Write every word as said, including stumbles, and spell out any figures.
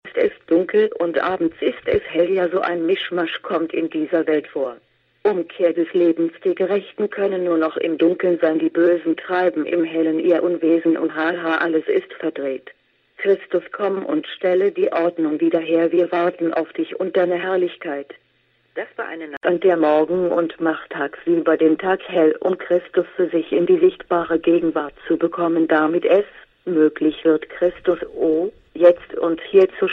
ist es dunkel und abends ist es hell, ja so ein Mischmasch kommt in dieser Welt vor. Umkehr des Lebens, die Gerechten können nur noch im Dunkeln sein, die Bösen treiben im Hellen ihr Unwesen und haha, alles ist verdreht. Christus, komm und stelle die Ordnung wieder her, wir warten auf dich und deine Herrlichkeit. Das war eine Nacht, an der Morgen und macht tagsüber den Tag hell, um Christus für sich in die sichtbare Gegenwart zu bekommen, damit es möglich wird, Christus, oh, jetzt und hier zu